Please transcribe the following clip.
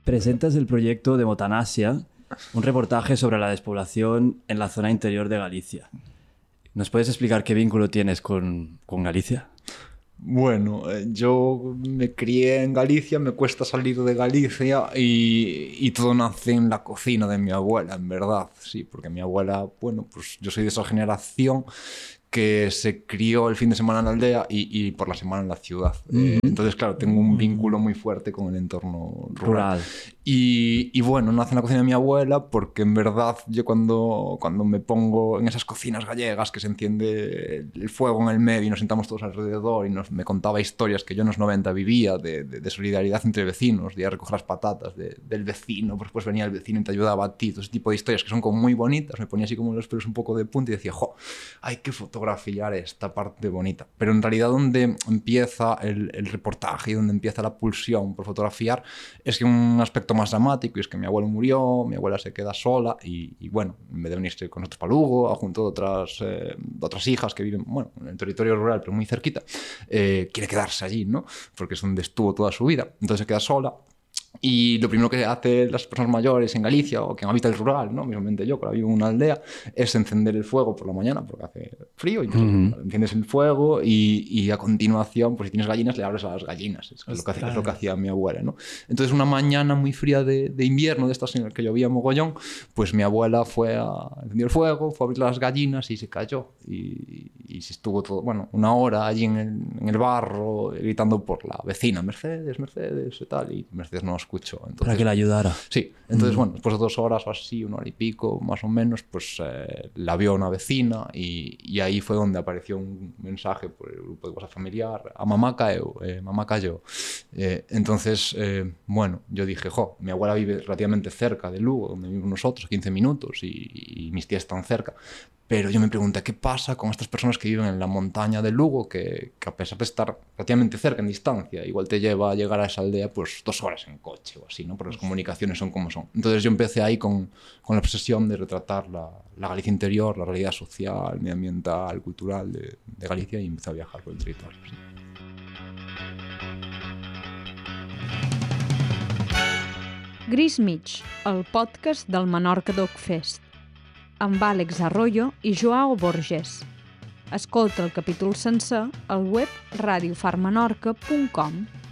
Presentas el proyecto de Motanasia, un reportaje sobre la despoblación en la zona interior de Galicia. ¿Nos puedes explicar qué vínculo tienes con Galicia? Bueno, yo me crié en Galicia, me cuesta salir de Galicia y todo nace en la cocina de mi abuela, en verdad, sí, porque mi abuela, bueno, pues yo soy de esa generación que se crió el fin de semana en la aldea y por la semana en la ciudad. Entonces, claro, tengo un vínculo muy fuerte con el entorno rural. Y bueno, nace en la cocina de mi abuela porque en verdad yo cuando me pongo en esas cocinas gallegas que se enciende el fuego en el medio y nos sentamos todos alrededor y me contaba historias que yo en los 90 vivía de solidaridad entre vecinos, de ir a recoger las patatas del vecino, pues después venía el vecino y te ayudaba a ti, todo ese tipo de historias que son como muy bonitas, me ponía así como los pelos un poco de punta y decía, hay que fotografiar esta parte bonita. Pero en realidad donde empieza el reportaje y donde empieza la pulsión por fotografiar es que un aspecto más dramático, y es que mi abuelo murió, mi abuela se queda sola y bueno, en vez de venirse con nosotros para Lugo, junto de otras hijas que viven, bueno, en el territorio rural, pero muy cerquita, quiere quedarse allí, ¿no? Porque es donde estuvo toda su vida. Entonces se queda sola. Y lo primero que hacen las personas mayores en Galicia o quien habita el rural, ¿no? Mismamente yo, que ahora vivo en una aldea, es encender el fuego por la mañana porque hace frío y enciendes el fuego y a continuación, pues si tienes gallinas, le abres a las gallinas. Es lo que hacía mi abuela, ¿no? Entonces una mañana muy fría de invierno, de estas en las que llovía mogollón, pues mi abuela encendió el fuego, fue a abrir las gallinas y se cayó. Y se estuvo una hora allí en el barro gritando por la vecina, Mercedes, Mercedes y tal, y Mercedes no escuchó. Entonces, para que la ayudara. Sí, entonces bueno, después de 2 horas o así, 1 hora y pico más o menos, pues la vio una vecina y ahí fue donde apareció un mensaje por el grupo de WhatsApp familiar, a mamá cayó. Entonces, bueno, yo dije, mi abuela vive relativamente cerca de Lugo, donde vivimos nosotros, 15 minutos y mis tías están cerca. Pero yo me pregunté, ¿qué pasa con estas personas que viven en la montaña de Lugo, que a pesar de estar relativamente cerca en distancia, igual te lleva a llegar a esa aldea pues 2 horas en coche o así, ¿no? Porque las comunicaciones son como son. Entonces yo empecé ahí con la obsesión de retratar la Galicia interior, la realidad social, medioambiental, cultural de Galicia y empecé a viajar por el territorio. Sí. Gris Mig, el podcast del Menorca Dog Fest, amb Àlex Arroyo i Joao Borges. Escolta el capítol sencer al web radiofarmenorca.com.